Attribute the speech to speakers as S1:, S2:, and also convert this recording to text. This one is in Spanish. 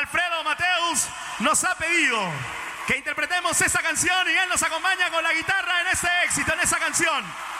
S1: Alfredo Mateus nos ha pedido que interpretemos esta canción y él nos acompaña con la guitarra en este éxito, en esa canción.